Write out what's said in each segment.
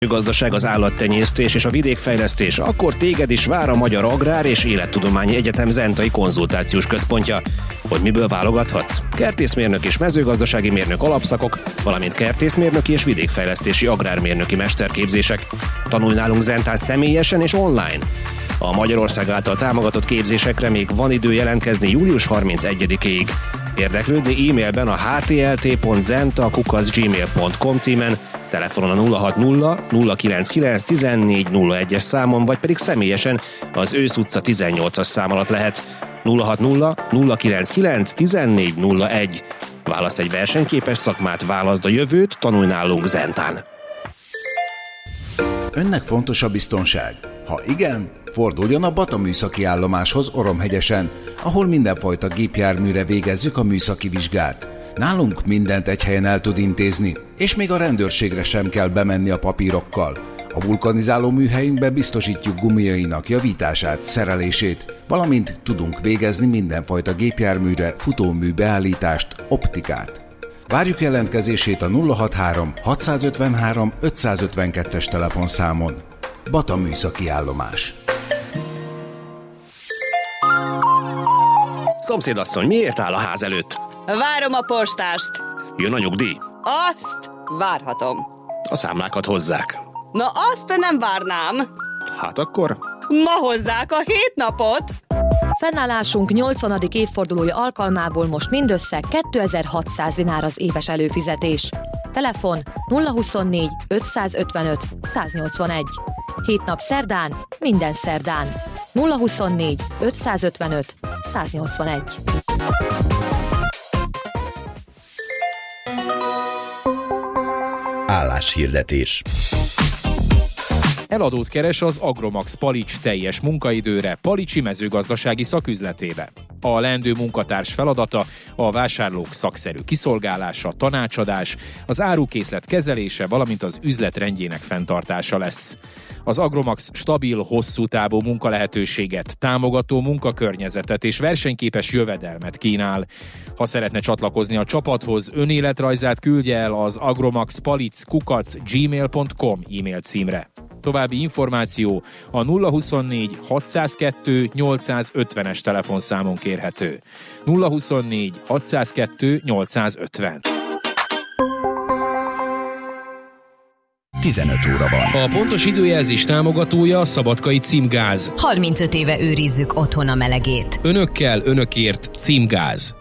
Gazdaság, az állattenyésztés és a vidékfejlesztés, akkor téged is vár a Magyar Agrár és Élettudományi Egyetem Zentai Konzultációs Központja. Hogy miből válogathatsz? Kertészmérnök és mezőgazdasági mérnök alapszakok, valamint kertészmérnöki és vidékfejlesztési agrármérnöki mesterképzések. Tanulj nálunk Zentán személyesen és online. A Magyarország által támogatott képzésekre még van idő jelentkezni július 31-ig. Érdeklődni e-mailben a htlt.zenta@gmail.com címen, telefonon a 060 099 1401-es számon, vagy pedig személyesen az Ősz utca 18-as szám alatt lehet. 060 099 1401. Válasz egy versenyképes szakmát, válaszd a jövőt, tanulj nálunk Zentán. Önnek fontos a biztonság? Ha igen, forduljon a Bata műszaki állomáshoz Oromhegyesen, ahol mindenfajta gépjárműre végezzük a műszaki vizsgát. Nálunk mindent egy helyen el tud intézni, és még a rendőrségre sem kell bemenni a papírokkal. A vulkanizáló műhelyünkbe biztosítjuk gumiainak javítását, szerelését, valamint tudunk végezni mindenfajta gépjárműre futómű beállítást, optikát. Várjuk jelentkezését a 063 653 552-es telefonszámon. Bata műszaki állomás. Szomszédasszony, miért áll a ház előtt? Várom a postást. Jön a nyugdíj? Azt várhatom. A számlákat hozzák. Na azt nem várnám. Hát akkor? Ma hozzák a 7 napot. Fennállásunk 80. évfordulója alkalmából most mindössze 2600 dinár az éves előfizetés. Telefon 024 555 181. 7 nap szerdán, minden szerdán. 024 555 181. Álláshirdetés. Eladót keres az Agromax Palics teljes munkaidőre Palicsi mezőgazdasági szaküzletébe. A leendő munkatárs feladata a vásárlók szakszerű kiszolgálása, tanácsadás, az árukészlet kezelése, valamint az üzlet rendjének fenntartása lesz. Az Agromax stabil, hosszú távú munkalehetőséget, támogató munkakörnyezetet és versenyképes jövedelmet kínál. Ha szeretne csatlakozni a csapathoz, önéletrajzát küldje el az agromaxpalic@gmail.com e-mail címre. További információ a 024 602 850-es telefonszámon kérhető. 024 602 850. 15 óra van. A pontos időjelzés támogatója a Szabadkai Címgáz. 35 éve őrizzük otthon a melegét. Önökkel, önökért Címgáz.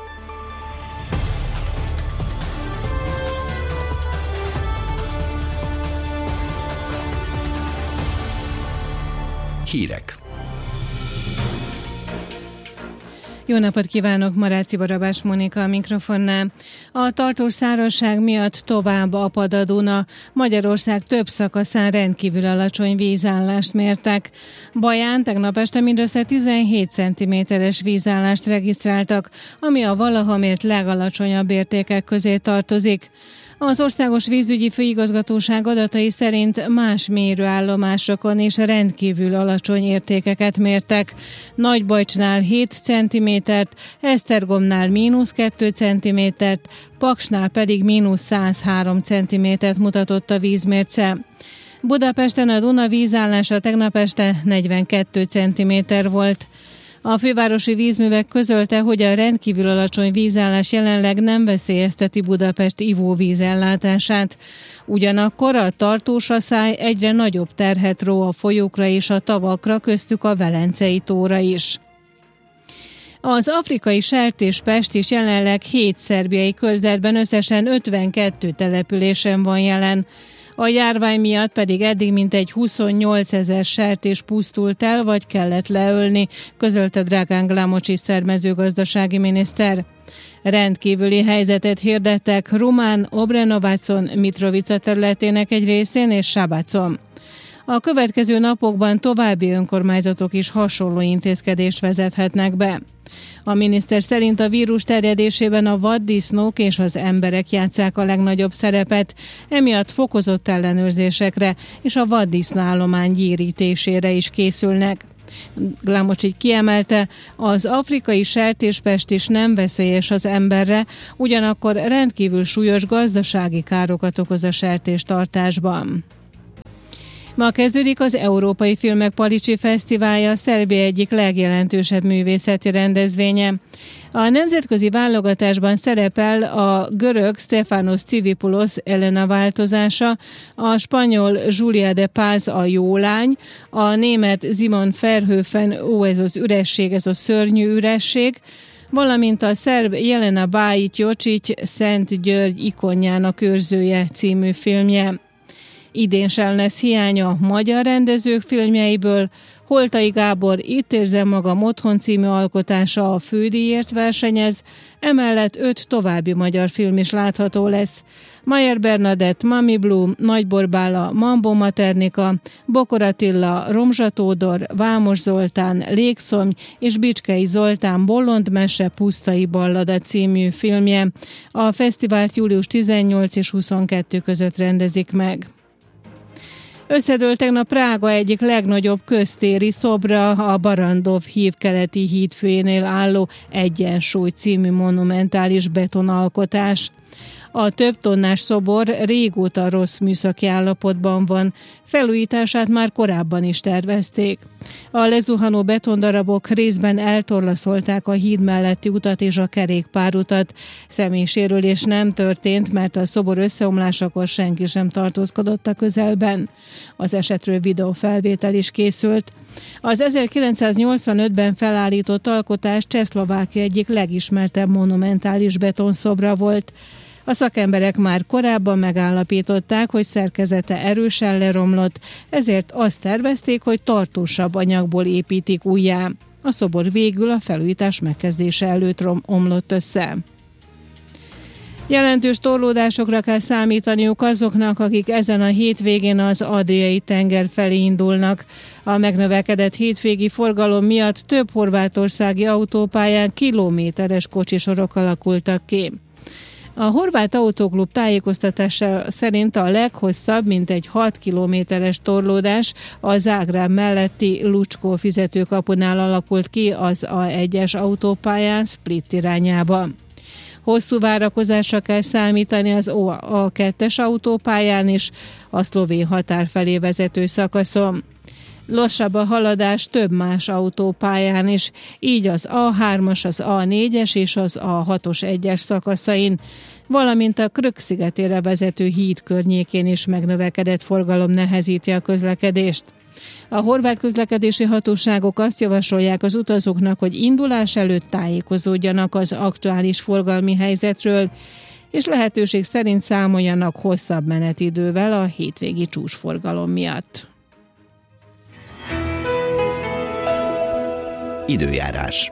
Hírek. Jó napot kívánok, Maráci Barabás Mónika a mikrofonnál. A tartós szárazság miatt tovább apad a Duna. Magyarország több szakaszán rendkívül alacsony vízállást mértek. Baján tegnap este mindössze 17 cm-es vízállást regisztráltak, ami a valaha mért legalacsonyabb értékek közé tartozik. Az Országos Vízügyi Főigazgatóság adatai szerint más mérőállomásokon is rendkívül alacsony értékeket mértek. Nagybajcsnál 7 cm-t, Esztergomnál -2 cm-t, Paksnál pedig -103 cm-t mutatott a vízmérce. Budapesten a Duna vízállása tegnap este 42 cm volt. A fővárosi vízművek közölte, hogy a rendkívül alacsony vízállás jelenleg nem veszélyezteti Budapest ivóvízellátását. Ugyanakkor a tartós aszály egyre nagyobb terhet ró a folyókra és a tavakra, köztük a Velencei tóra is. Az afrikai sertéspest is jelenleg 7 szerbiai körzetben összesen 52 településen van jelen. A járvány miatt pedig eddig mintegy 28 000 sertés pusztult el, vagy kellett leölni, közölte Dragan Glamocsis mezőgazdasági miniszter. Rendkívüli helyzetet hirdettek Rumán, Obrenovacon, Mitrovica területének egy részén és Sabacon. A következő napokban további önkormányzatok is hasonló intézkedést vezethetnek be. A miniszter szerint a vírus terjedésében a vaddisznók és az emberek játsszák a legnagyobb szerepet, emiatt fokozott ellenőrzésekre és a vaddisznállomány gyérítésére is készülnek. Glamocsis kiemelte, az afrikai sertéspest is nem veszélyes az emberre, ugyanakkor rendkívül súlyos gazdasági károkat okoz a sertéstartásban. Ma kezdődik az Európai Filmek Palicsi Fesztiválja, Szerbia egyik legjelentősebb művészeti rendezvénye. A nemzetközi válogatásban szerepel a görög Stefanos Tsivipulos Elena változása, a spanyol Julia de Paz a Jó lány, a német Simon Verhoeven ez az üresség, ez a szörnyű üresség, valamint a szerb Jelena Bajić-Jocić Szent György ikonjának őrzője című filmje. Idén sem lesz hiánya a magyar rendezők filmjeiből. Holtai Gábor Itt érzem magam otthon című alkotása a fődíjért versenyez, emellett 5 további magyar film is látható lesz. Mayer Bernadett Mami Blue, Nagybor Bála Mambo Maternika, Bokor Attila Romzsa Tódor, Vámos Zoltán Légszomj és Bicskei Zoltán Bolond mese pusztai ballada című filmje. A fesztivált július 18 és 22 között rendezik meg. Összedőlt tegnap Prága egyik legnagyobb köztéri szobra, a Barandov híd keleti hídfőjénél álló Egyensúly című monumentális betonalkotás. A több tonnás szobor régóta rossz műszaki állapotban van, felújítását már korábban is tervezték. A lezuhanó betondarabok részben eltorlaszolták a híd melletti utat és a kerékpárutat. Személysérülés nem történt, mert a szobor összeomlásakor senki sem tartózkodott a közelben. Az esetről videófelvétel is készült. Az 1985-ben felállított alkotás Csehszlovákia egyik legismertebb monumentális betonszobra volt. A szakemberek már korábban megállapították, hogy szerkezete erősen leromlott, ezért azt tervezték, hogy tartósabb anyagból építik újjá. A szobor végül a felújítás megkezdése előtt omlott össze. Jelentős torlódásokra kell számítaniuk azoknak, akik ezen a hétvégén az Adriai tenger felé indulnak. A megnövekedett hétvégi forgalom miatt több horvátországi autópályán kilométeres kocsisorok alakultak ki. A Horvát Autóklub tájékoztatása szerint a leghosszabb, mintegy 6 kilométeres torlódás a Zágráb melletti Lucskó fizetőkapunál alakult ki az A1-es autópályán Split irányába. Hosszú várakozásra kell számítani az A2-es autópályán is, a szlovén határ felé vezető szakaszon. Lassabb a haladás több más autópályán is, így az A3-as, az A4-es és az A6-os 1-es szakaszain, valamint a Krk szigetére vezető híd környékén is megnövekedett forgalom nehezíti a közlekedést. A horvát közlekedési hatóságok azt javasolják az utazóknak, hogy indulás előtt tájékozódjanak az aktuális forgalmi helyzetről, és lehetőség szerint számoljanak hosszabb menetidővel a hétvégi csúcsforgalom miatt. Időjárás.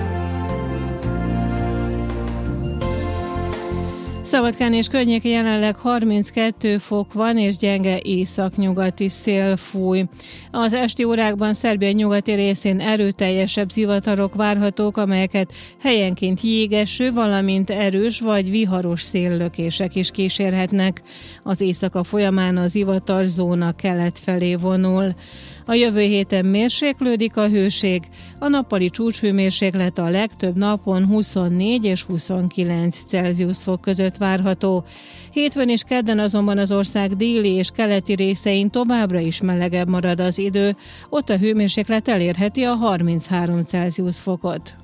Szabadkán és környéke jelenleg 32 fok van, és gyenge északnyugati szél fúj. Az esti órákban Szerbia nyugati részén erőteljesebb zivatarok várhatók, amelyeket helyenként jégeső, valamint erős vagy viharos széllökések is kísérhetnek. Az éjszaka folyamán a zivatarzóna kelet felé vonul. A jövő héten mérséklődik a hőség, a nappali csúcshőmérséklet a legtöbb napon 24 és 29 Celsius fok között várható. Hétfőn és kedden azonban az ország déli és keleti részein továbbra is melegebb marad az idő, ott a hőmérséklet elérheti a 33 Celsius fokot.